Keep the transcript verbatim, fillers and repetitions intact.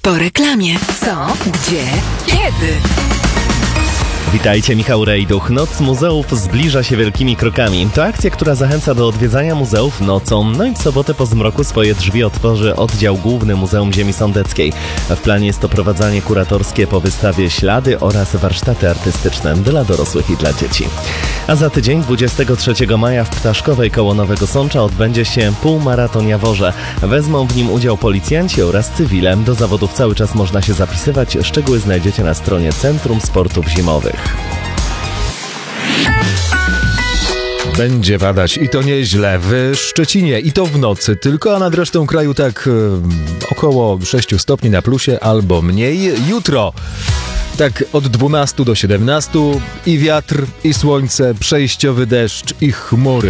Po reklamie. Co? Gdzie? Kiedy? Witajcie, Michał Rejduch. Noc muzeów zbliża się wielkimi krokami. To akcja, która zachęca do odwiedzania muzeów nocą. No i w sobotę po zmroku swoje drzwi otworzy oddział główny Muzeum Ziemi Sądeckiej. W planie jest oprowadzanie kuratorskie po wystawie Ślady oraz warsztaty artystyczne dla dorosłych i dla dzieci. A za tydzień, dwudziestego trzeciego maja w Ptaszkowej koło Nowego Sącza odbędzie się półmaraton Jaworze. Wezmą w nim udział policjanci oraz cywile. Do zawodów cały czas można się zapisywać. Szczegóły znajdziecie na stronie Centrum Sportów Zimowych. Będzie padać i to nieźle w Szczecinie i to w nocy, tylko a nad resztą kraju tak e, około sześć stopni na plusie albo mniej. Jutro tak od dwunastu do siedemnastu i wiatr, i słońce, przejściowy deszcz i chmury.